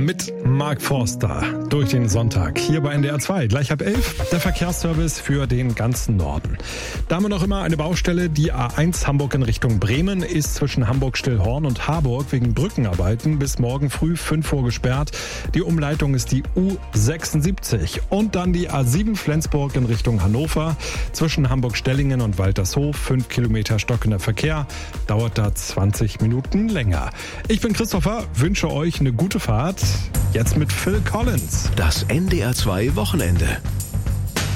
mit Mark Forster durch den Sonntag hier bei NDR 2. Gleich ab 11 der Verkehrsservice für den ganzen Norden. Da haben wir noch immer eine Baustelle. Die A1 Hamburg in Richtung Bremen ist zwischen Hamburg-Stillhorn und Harburg wegen Brückenarbeiten bis morgen früh 5 Uhr gesperrt. Die Umleitung ist die U76. Und dann die A7 Flensburg in Richtung Hannover zwischen Hamburg-Stellingen und Waltershof. 5 Kilometer stockender Verkehr. Dauert da 20 Minuten länger. Ich bin Christopher, wünsche euch eine gute Fahrt. Jetzt mit Phil Collins. Das NDR 2 Wochenende.